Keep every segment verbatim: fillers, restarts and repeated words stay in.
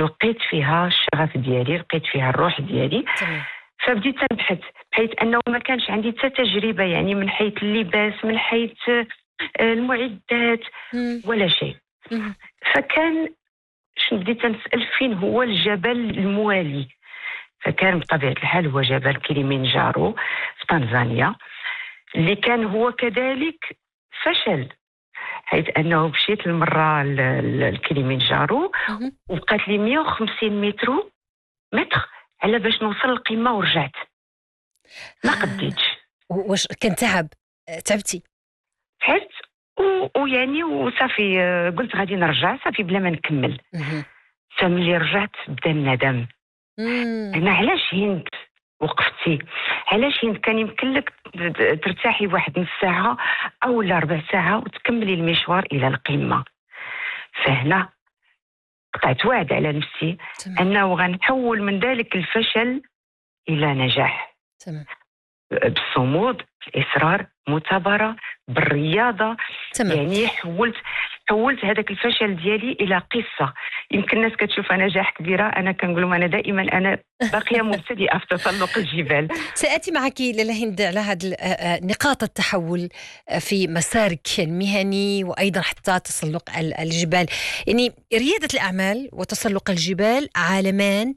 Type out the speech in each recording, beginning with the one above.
لقيت فيها الشغف ديالي، لقيت فيها الروح ديالي. تمام. فبديت نبحث، بحيث انه ما كانش عندي حتى تجربه، يعني من حيث اللباس، من حيث آه، المعدات، مم. ولا شيء. مم. فكان شنو بديت نسال فين هو الجبل الموالي. فكان بطبيعه الحال هو جبل كليمنجارو في تنزانيا، اللي كان هو كذلك فشل، حيث انه مشيت المره الكليمنجارو مم. وبقات لي مية وخمسين متر متر على باش نوصل للقمه، ورجعت ما آه. قديتش. و- وش كان تعب؟ آه، تعبتي؟ تعبت و- ويعني وصافي، آه، قلت غادي نرجع صافي بلا ما نكمل. مهم. فملي رجعت بدا الندم. مم. انا علاش هند وقفتي؟ علاش هند كان يمكن لك ت- ترتاحي واحد نص ساعه او لا ربع ساعه وتكملي المشوار الى القمه. فهنا قطعت وعد على نفسي تمام. انه غنحول من ذلك الفشل الى نجاح، تمام. بالصمود، بالإصرار، مثابرة، بالرياضة. تمام. يعني حولت حولت هذاك الفشل ديالي إلى قصة. يمكن الناس كتشوفها نجاح كبيرة، أنا كنقول لهم أنا دائما أنا باقية مبتدئة في تسلق الجبال. سآتي معك لاله هند على هذه نقاط التحول آه، في مسارك المهني وأيضا حتى تسلق ال- الجبال. يعني ريادة الأعمال وتسلق الجبال عالمان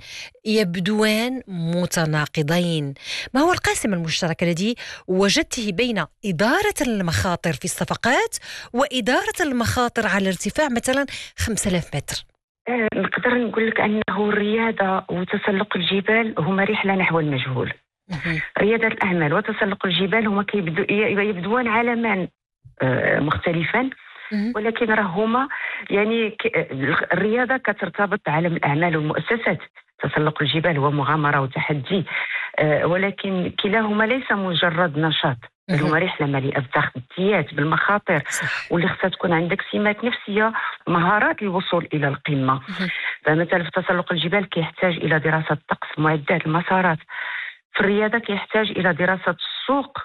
يبدوان متناقضين. ما هو القاسم المشترك الذي وجدته بين إدارة المخاطر في الصفقات وإدارة المخاطر على ارتفاع مثلا خمسة آلاف متر؟ آه، نقدر نقول لك أنه الرياضة وتسلق الجبال هما رحلة نحو المجهول. مهم. ريادة الأعمال وتسلق الجبال هما كيبدو يبدوان عالمان آه، مختلفان، مهم. ولكن راهما يعني ك- الرياضة كترتبط بعالم الأعمال والمؤسسات. تسلق الجبال هو مغامرة وتحدي، آه، ولكن كلاهما ليس مجرد نشاط، بل مهم. هما رحلة مليئة بالتحديات، بالمخاطر، صح. واللي خصها تكون عندك سمات نفسية، مهارات للوصول إلى القمة. مهم. فمثلا في تسلق الجبال كيحتاج إلى دراسة الطقس، معدات، المسارات. في الرياضة كيحتاج إلى دراسة السوق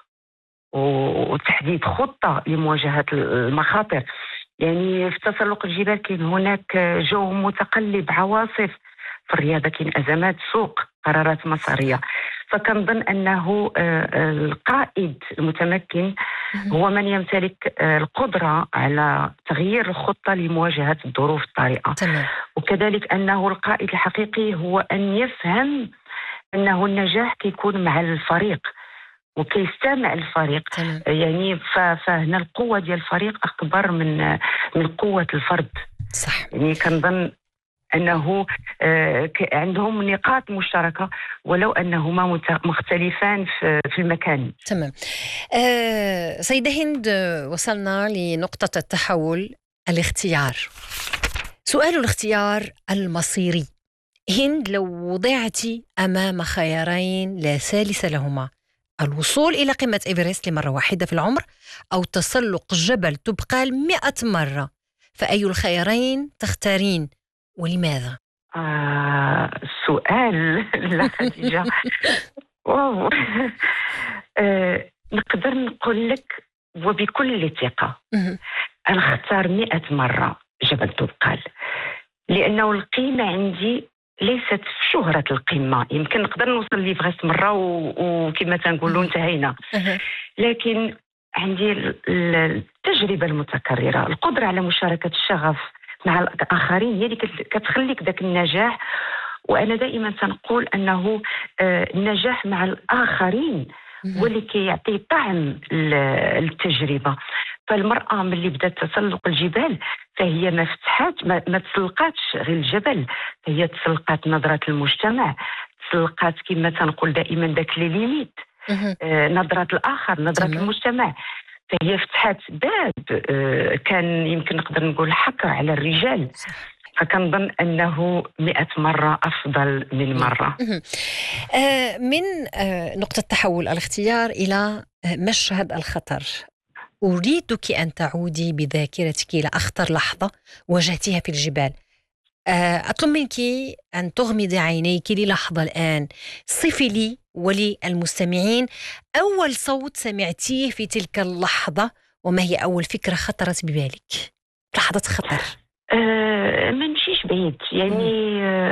وتحديد خطة لمواجهة المخاطر. يعني في تسلق الجبال كاين هناك جو متقلب، عواصف. في الرياضة كاين أزمات سوق، قرارات مصيرية. فكنظن أنه آه، آه، القائد المتمكن مهم. هو من يمتلك آه، القدرة على تغيير الخطة لمواجهة الظروف الطارئة. تمام. وكذلك أنه القائد الحقيقي هو أن يفهم أنه النجاح كيكون مع الفريق وكيستمع الفريق. تمام. يعني ف- فهنا القوة ديال الفريق أكبر من من قوة الفرد. صح. يعني كنظن أنه آه، ك- عندهم نقاط مشتركة ولو أنهما مت- مختلفان في في المكان. تمام. آه سيدة هند، آه، وصلنا لنقطة التحول، الاختيار. سؤال الاختيار المصيري. هند، لو وضعت أمام خيارين لا ثالث لهما، الوصول إلى قمة إيفرست لمرة واحدة في العمر أو تسلق جبل تبقال مئة مرة، فأي الخيارين تختارين ولماذا؟ آه سؤال لا خديجة. واو. آه نقدر نقول لك وبكل ثقة مهم. أنا اختار مئة مرة جبل طبقال، لأنه القيمة عندي ليست في شهرة القمة. يمكن نقدر نوصل ليفغاست مرة و- وكما تنقولوا مهم. انتهينا، أها. لكن عندي ال- ال- التجربة المتكررة، القدرة على مشاركة الشغف مع الآخرين هي اللي كت- كتخليك ذاك النجاح. وأنا دائما تنقول أنه آه، النجاح مع الآخرين هو مهم. اللي كيعطي طعم ل- التجربة. فالمرأة ملي بدات تسلق الجبال فهي ما فتحات ما, ما تسلقاتش غير الجبل، هي تسلقات نظرة المجتمع، تسلقات كما تنقول دائما ذاك لي ليميت، مهم. آه، نظرة الآخر، نظرة تمام. المجتمع. فهي فتحت باب آه، كان يمكن نقدر نقول حكر على الرجال. صح. فكنظن أنه مئة مرة أفضل من مرة. مهم. آه، من آه، نقطة تحول الاختيار إلى آه، مشهد الخطر، أريدك أن تعودي بذاكرتك إلى أخطر لحظة واجهتيها في الجبال. آه، أطلب منك أن تغمضي عينيك للحظة الآن. صفي لي وللمستمعين أول صوت سمعتيه في تلك اللحظة، وما هي أول فكرة خطرت ببالك لحظة خطر؟ أه ما نمشيش بعيد، يعني